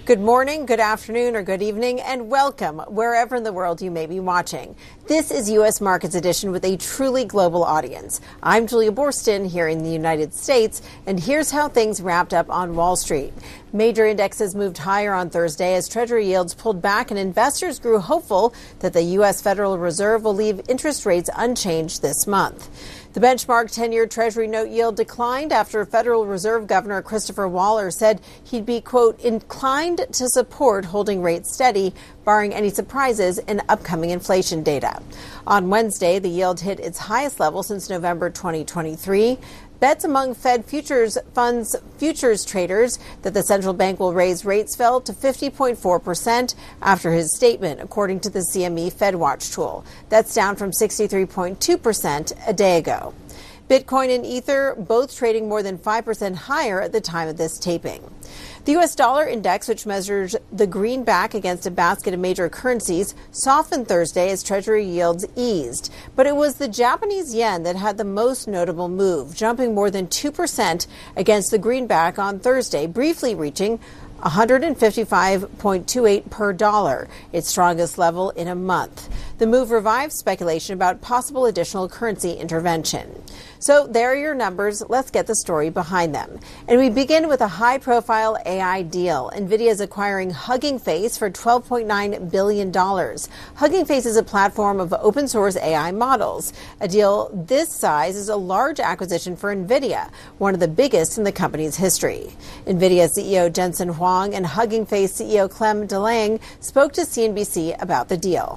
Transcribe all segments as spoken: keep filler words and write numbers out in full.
Good morning, good afternoon, or good evening, and welcome wherever in the world you may be watching. This is U S Markets Edition with a truly global audience. I'm Julia Borston here in the United States, and here's how things wrapped up on Wall Street. Major indexes moved higher on Thursday as Treasury yields pulled back and investors grew hopeful that the U S Federal Reserve will leave interest rates unchanged this month. The benchmark ten-year Treasury note yield declined after Federal Reserve Governor Christopher Waller said he'd be, quote, inclined to support holding rates steady, barring any surprises in upcoming inflation data. On Wednesday, the yield hit its highest level since November twenty twenty-three. Bets among Fed futures funds futures traders that the central bank will raise rates fell to fifty point four percent after his statement, according to the C M E FedWatch tool. That's down from sixty-three point two percent a day ago. Bitcoin and Ether both trading more than five percent higher at the time of this taping. The U S dollar index, which measures the greenback against a basket of major currencies, softened Thursday as Treasury yields eased. But it was the Japanese yen that had the most notable move, jumping more than two percent against the greenback on Thursday, briefly reaching one hundred fifty-five point two eight per dollar, its strongest level in a month. The move revived speculation about possible additional currency intervention. So there are your numbers. Let's get the story behind them. And we begin with a high-profile A I deal. NVIDIA is acquiring Hugging Face for twelve point nine billion dollars. Hugging Face is a platform of open-source A I models. A deal this size is a large acquisition for NVIDIA, one of the biggest in the company's history. NVIDIA C E O Jensen Huang and Hugging Face C E O Clem DeLange spoke to C N B C about the deal.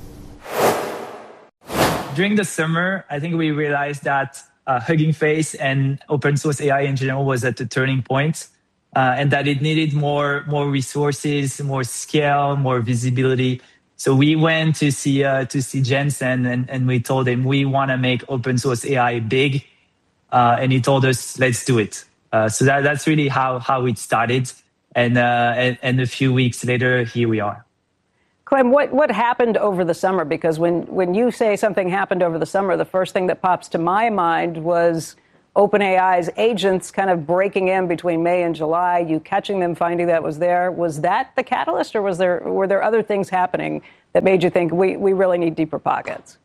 During the summer, I think we realized that uh, Hugging Face and open source A I in general was at a turning point, uh, and that it needed more more resources, more scale, more visibility. So we went to see uh, to see Jensen, and, and we told him we want to make open source A I big, uh, and he told us, let's do it. Uh, so that, that's really how how it started, and, uh, and and a few weeks later, here we are. Clem, what, what happened over the summer? Because when, when you say something happened over the summer, the first thing that pops to my mind was OpenAI's agents kind of breaking in between May and July, you catching them, finding that was there. Was that the catalyst, or was there were there other things happening that made you think we, we really need deeper pockets?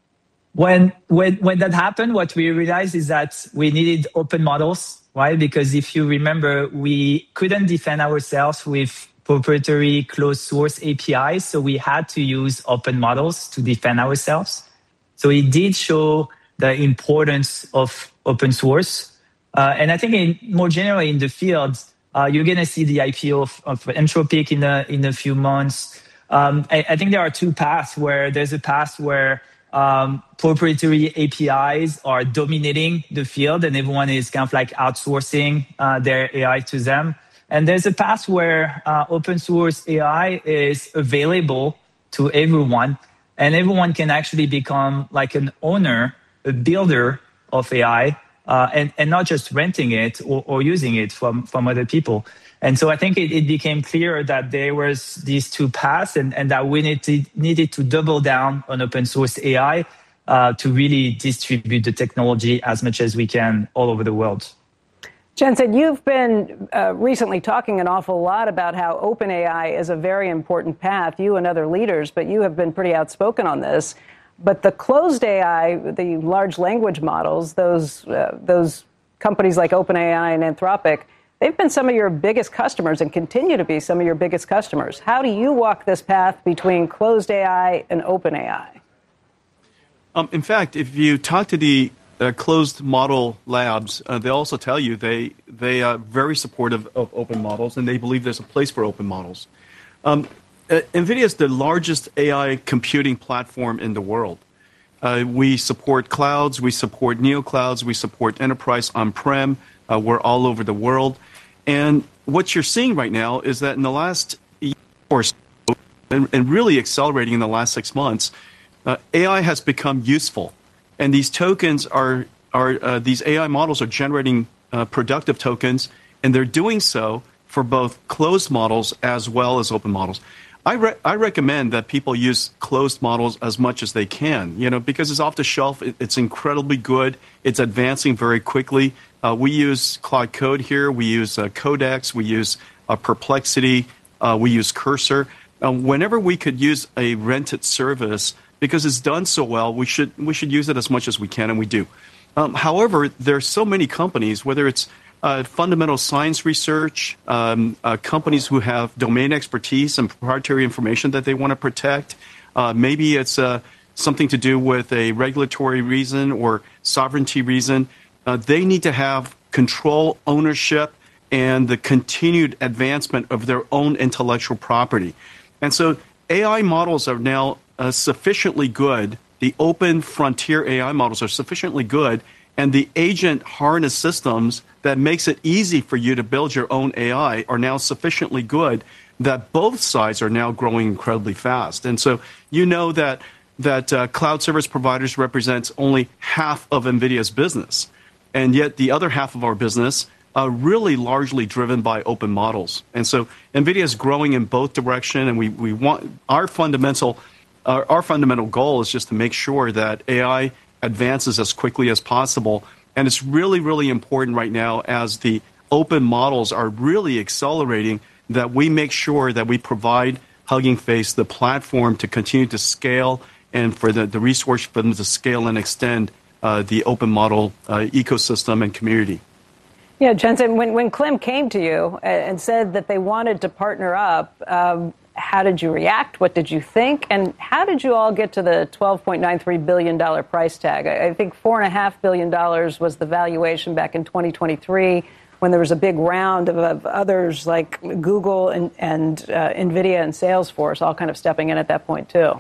When, when, when that happened, what we realized is that we needed open models, right? Because if you remember, we couldn't defend ourselves with proprietary closed source A P Is, so we had to use open models to defend ourselves. So it did show the importance of open source. Uh, and I think in, more generally in the field, uh, you're going to see the I P O of, of Anthropic in a, in a few months. Um, I, I think there are two paths where there's a path where um, proprietary A P Is are dominating the field and everyone is kind of like outsourcing uh, their A I to them. And there's a path where uh, open source A I is available to everyone, and everyone can actually become like an owner, a builder of A I, uh, and, and not just renting it or, or using it from, from other people. And so I think it, it became clear that there was these two paths, and, and that we needed, needed to double down on open source A I uh, to really distribute the technology as much as we can all over the world. Jensen, you've been uh, recently talking an awful lot about how OpenAI is a very important path, you and other leaders, but you have been pretty outspoken on this. But the closed A I, the large language models, those uh, those companies like OpenAI and Anthropic, they've been some of your biggest customers and continue to be some of your biggest customers. How do you walk this path between closed A I and OpenAI? Um, in fact, if you talk to the Uh, closed model labs, uh, they also tell you they they are very supportive of open models, and they believe there's a place for open models. Um, uh, NVIDIA is the largest A I computing platform in the world. Uh, we support clouds, we support neoclouds, we support enterprise on-prem. Uh, we're all over the world. And what you're seeing right now is that in the last year or so, and, and really accelerating in the last six months, uh, A I has become useful. And these tokens are, are uh, these A I models are generating uh, productive tokens, and they're doing so for both closed models as well as open models. I, re I recommend that people use closed models as much as they can, you know, because it's off the shelf. It, it's incredibly good. It's advancing very quickly. Uh, we use Claude Code here. We use uh, Codex. We use uh, Perplexity. Uh, we use Cursor. Uh, whenever we could use a rented service, because it's done so well, we should we should use it as much as we can, and we do. Um, however, there's so many companies, whether it's uh, fundamental science research, um, uh, companies who have domain expertise and proprietary information that they want to protect. Uh, maybe it's uh, something to do with a regulatory reason or sovereignty reason. Uh, they need to have control, ownership, and the continued advancement of their own intellectual property. And so A I models are now uh, sufficiently good. The open frontier A I models are sufficiently good, and the agent harness systems that makes it easy for you to build your own A I are now sufficiently good that both sides are now growing incredibly fast. And so you know that that uh, cloud service providers represents only half of NVIDIA's business, and yet the other half of our business uh, really largely driven by open models. And so NVIDIA is growing in both direction, and we we want our fundamental our, our fundamental goal is just to make sure that A I advances as quickly as possible. And it's really, really important right now as the open models are really accelerating that we make sure that we provide Hugging Face the platform to continue to scale and for the, the resource for them to scale and extend uh, the open model uh, ecosystem and community. Yeah, Jensen, when, when Clem came to you and said that they wanted to partner up, um, how did you react? What did you think? And how did you all get to the twelve point nine three billion dollars price tag? I, I think four point five billion dollars was the valuation back in twenty twenty-three when there was a big round of, of others like Google and, and uh, NVIDIA and Salesforce all kind of stepping in at that point, too.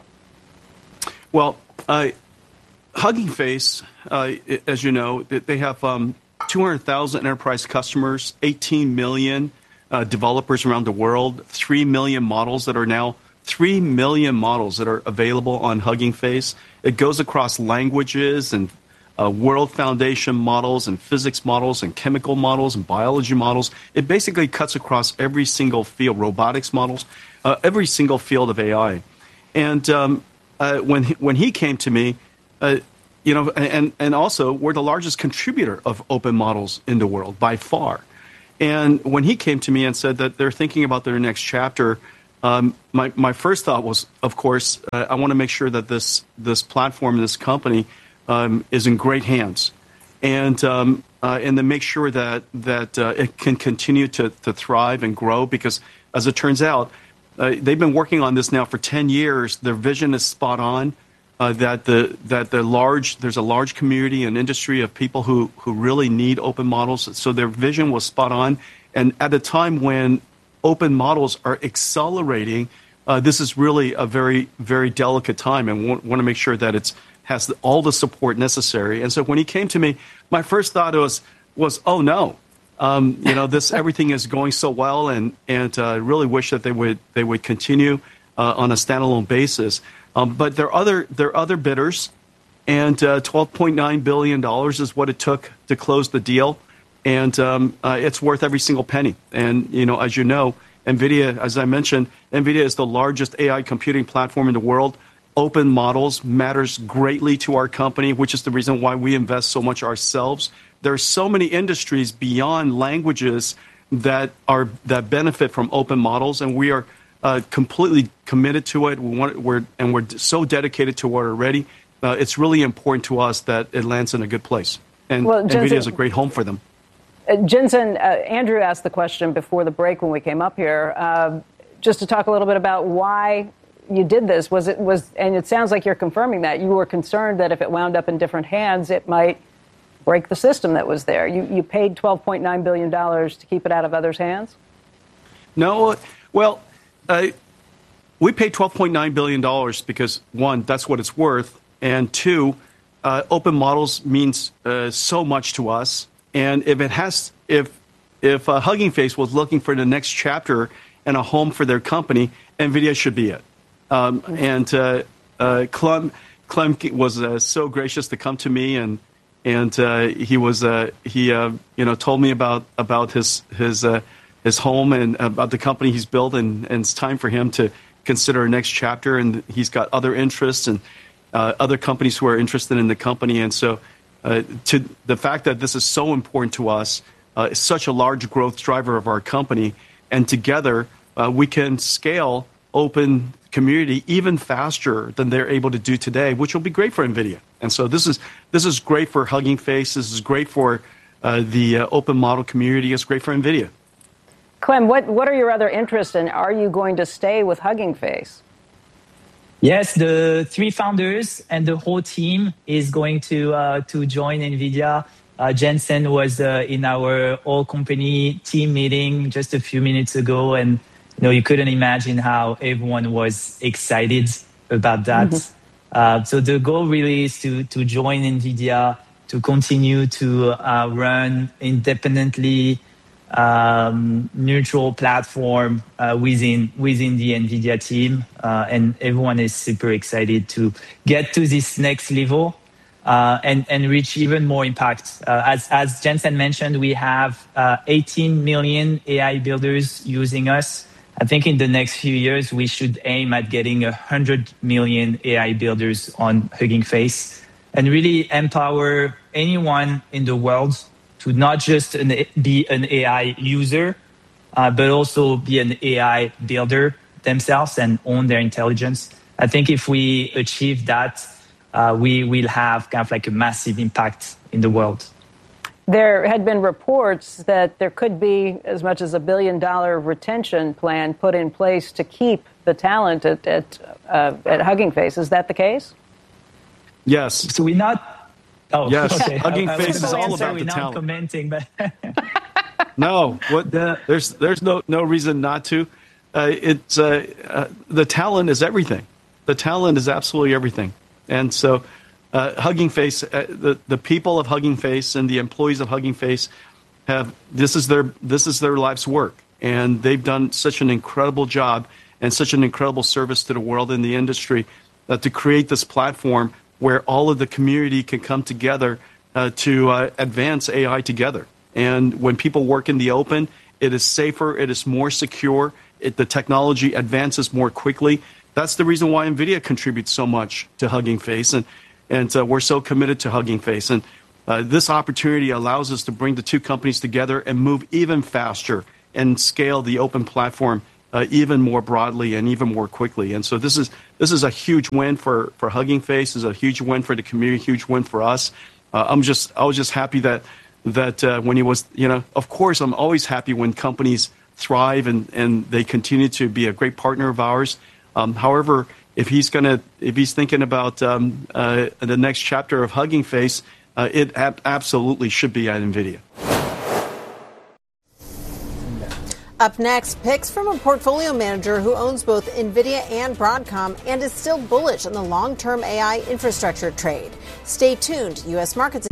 Well, uh, Hugging Face, uh, as you know, they have um, two hundred thousand enterprise customers, eighteen million uh, developers around the world, three million models that are now, three million models that are available on Hugging Face. It goes across languages and uh, World Foundation models and physics models and chemical models and biology models. It basically cuts across every single field, robotics models, uh, every single field of A I. And um, uh, when, he, when he came to me, uh, you know, and, and also we're the largest contributor of open models in the world by far. And when he came to me and said that they're thinking about their next chapter, um, my, my first thought was, of course, uh, I want to make sure that this this platform, this company, um, is in great hands, and um, uh, and then make sure that that uh, it can continue to to thrive and grow. Because as it turns out, uh, they've been working on this now for ten years. Their vision is spot on. Uh, that the that the large there's a large community and industry of people who who really need open models. So their vision was spot on. And at a time when open models are accelerating, uh, this is really a very very delicate time, and want, want to make sure that it's has the, all the support necessary. And so when he came to me, my first thought was was oh no, um, you know this everything is going so well, and and I uh, really wish that they would they would continue uh, on a standalone basis. Um, but there are other there are other bidders, and uh, twelve point nine billion dollars is what it took to close the deal, and um, uh, it's worth every single penny. And you know, as you know, NVIDIA, as I mentioned, NVIDIA is the largest A I computing platform in the world. Open models matters greatly to our company, which is the reason why we invest so much ourselves. There are so many industries beyond languages that are that benefit from open models, and we are Uh, completely committed to it. We want, we're, and we're so dedicated to it already. Uh, it's really important to us that it lands in a good place. And well, Jensen, NVIDIA is a great home for them. Uh, Jensen, uh, Andrew asked the question before the break when we came up here, uh, just to talk a little bit about why you did this. Was it was, and it sounds like you're confirming that you were concerned that if it wound up in different hands, it might break the system that was there. You you paid twelve point nine billion dollars to keep it out of others' hands? No, well. Uh, we paid twelve point nine billion dollars because, one, that's what it's worth, and two, uh, open models means uh, so much to us. And if it has, if if uh, Hugging Face was looking for the next chapter and a home for their company, NVIDIA should be it. Um, and uh, uh, Clem, Clem was uh, so gracious to come to me, and and uh, he was uh, he uh, you know told me about about his his. Uh, his home and about the company he's built, and, and it's time for him to consider a next chapter. And he's got other interests and uh, other companies who are interested in the company. And so uh, to the fact that this is so important to us, uh, is such a large growth driver of our company. And together, uh, we can scale open community even faster than they're able to do today, which will be great for NVIDIA. And so this is this is great for Hugging Face. This is great for uh, the uh, open model community. It's great for NVIDIA. Clem, what, what are your other interests, and are you going to stay with Hugging Face? Yes, the three founders and the whole team is going to uh, to join NVIDIA. Uh, Jensen was uh, in our all company team meeting just a few minutes ago, and you know you couldn't imagine how everyone was excited about that. Mm-hmm. Uh, so the goal really is to to join NVIDIA, to continue to uh, run independently, um, neutral platform uh, within within the NVIDIA team, uh, and everyone is super excited to get to this next level uh, and and reach even more impact. Uh, as as Jensen mentioned, we have uh, eighteen million A I builders using us. I think in the next few years, we should aim at getting one hundred million A I builders on Hugging Face and really empower anyone in the world to not just an, be an A I user, uh, but also be an A I builder themselves and own their intelligence. I think if we achieve that, uh, we will have kind of like a massive impact in the world. There had been reports that there could be as much as a billion dollar retention plan put in place to keep the talent at at, uh, at Hugging Face. Is that the case? Yes. So we're not. Oh, yes. Okay. Hugging I, Face is all answer, about we're the not talent. Commenting, but no, what the, there's there's no no reason not to. Uh, it's uh, uh, the talent is everything. The talent is absolutely everything, and so. Uh, Hugging Face, uh, the the people of Hugging Face and the employees of Hugging Face have this is their this is their life's work, and they've done such an incredible job and such an incredible service to the world and the industry uh, to create this platform where all of the community can come together uh, to uh, advance A I together. And when people work in the open, it is safer, it is more secure, it, the technology advances more quickly. That's the reason why NVIDIA contributes so much to Hugging Face. And And uh, we're so committed to Hugging Face. And uh, this opportunity allows us to bring the two companies together and move even faster and scale the open platform uh, even more broadly and even more quickly. And so this is this is a huge win for, for Hugging Face. It's a huge win for the community, huge win for us. Uh, I'm just I was just happy that that uh, when he was, you know, of course, I'm always happy when companies thrive and, and they continue to be a great partner of ours. Um, however, If he's gonna, if he's thinking about um, uh, the next chapter of Hugging Face, uh, it ab- absolutely should be at NVIDIA. Up next, picks from a portfolio manager who owns both NVIDIA and Broadcom and is still bullish on the long-term A I infrastructure trade. Stay tuned. U S Markets